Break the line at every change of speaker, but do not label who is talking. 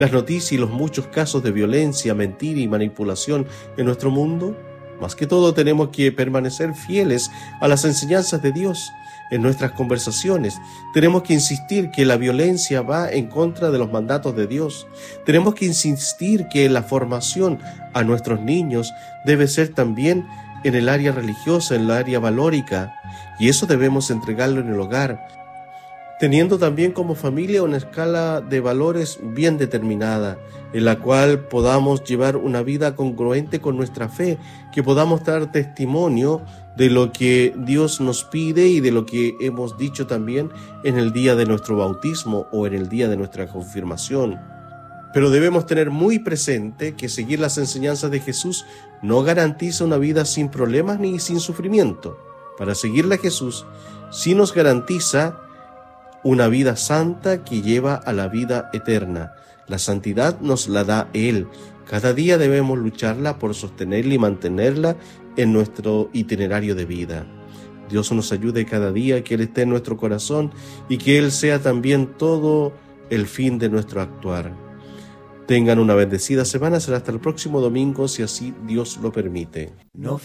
las noticias y los muchos casos de violencia, mentira y manipulación en nuestro mundo? Más que todo, tenemos que permanecer fieles a las enseñanzas de Dios. En nuestras conversaciones tenemos que insistir que la violencia va en contra de los mandatos de Dios. Tenemos que insistir que la formación a nuestros niños debe ser también en el área religiosa, en el área valórica, y eso debemos entregarlo en el hogar, teniendo también como familia una escala de valores bien determinada, en la cual podamos llevar una vida congruente con nuestra fe, que podamos dar testimonio de lo que Dios nos pide y de lo que hemos dicho también en el día de nuestro bautismo o en el día de nuestra confirmación. Pero debemos tener muy presente que seguir las enseñanzas de Jesús no garantiza una vida sin problemas ni sin sufrimiento. Para seguirle a Jesús sí nos garantiza una vida santa que lleva a la vida eterna. La santidad nos la da Él. Cada día debemos lucharla por sostenerla y mantenerla en nuestro itinerario de vida. Dios nos ayude cada día, que Él esté en nuestro corazón y que Él sea también todo el fin de nuestro actuar. Tengan una bendecida semana. Será hasta el próximo domingo, si así Dios lo permite.